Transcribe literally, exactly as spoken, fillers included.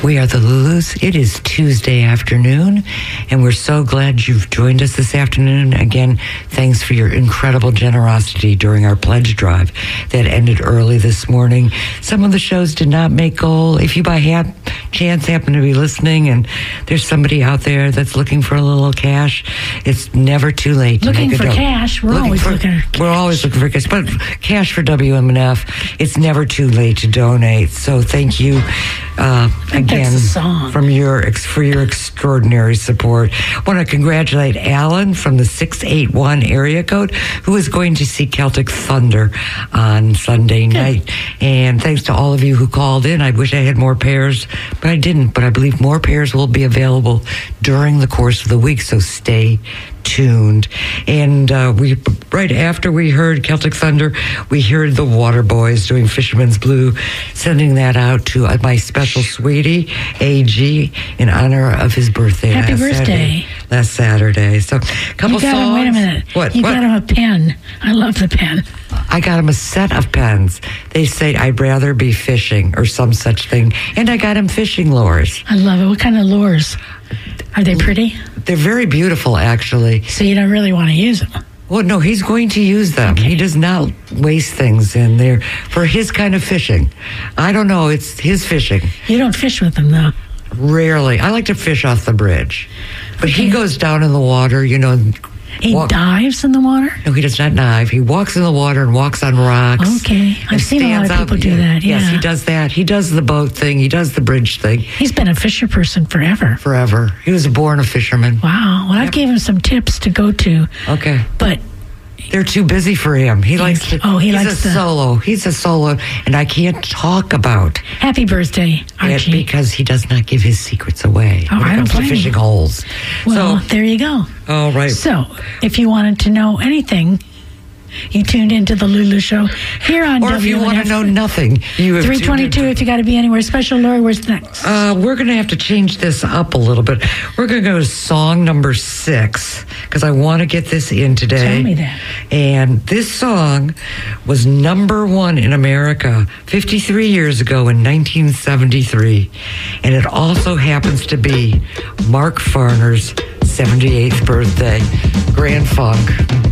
We are the Lulus. It is Tuesday afternoon, and we're so glad you've joined us this afternoon. Again, thanks for your incredible generosity during our pledge drive that ended early this morning. Some of the shows did not make goal. If you by hap- chance happen to be listening and there's somebody out there that's looking for a little cash, it's never too late to looking make a for do- cash. We're looking always for, looking for cash. We're always looking for cash, but cash for W M N F, it's never too late to donate. So thank you uh, again from your for your extraordinary support. I want to congratulate Alan from the six eight one area code, who is going to see Celtic Thunder on Sunday night. And thanks to all of you who called in. I wish I had more pairs, but I didn't. But I believe more pairs will be available during the course of the week, so stay tuned. And uh, we right after we heard Celtic Thunder, we heard the Waterboys doing Fisherman's Blue, sending that out to uh, my special sweetie, A G, in honor of his birthday. Happy last birthday. Saturday, last Saturday. So a couple you got songs. Him, wait a minute. What? You what? got him a pen. I love the pen. I got him a set of pens. They say I'd rather be fishing or some such thing. And I got him fishing lures. I love it. What kind of lures? Are they pretty? They're very beautiful, actually. So you don't really want to use them? Well, no, he's going to use them. Okay. He does not waste things in there for his kind of fishing. I don't know. It's his fishing. You don't fish with them, though. Rarely. I like to fish off the bridge. But Okay. he goes down in the water, you know. He walk- dives in the water? No, he does not dive. He walks in the water and walks on rocks. Okay. I've and seen a lot stands of people up. do that, Yes, yeah. he does that. He does the boat thing. He does the bridge thing. He's been a fisher person forever. Forever. He was born a fisherman. Wow. Well, I Yep. gave him some tips to go to, Okay. but They're too busy for him. He likes to. oh, he he's likes a the- solo. He's a solo, and I can't talk about happy birthday, it Archie. because he does not give his secrets away Oh, when I it don't comes to blame fishing him. holes. Well, so, there you go. all right. So, if you wanted to know anything, you tuned into the Lulu Show here on or if you W N F. want to know nothing, you have three twenty-two tuned if you got to be anywhere special. Lori, where's next? Uh, we're going to have to change this up a little bit. We're going to go to song number six because I want to get this in today. Tell me that. And this song was number one in America fifty-three years ago in nineteen seventy-three. And it also happens to be Mark Farner's seventy-eighth birthday. Grand Funk.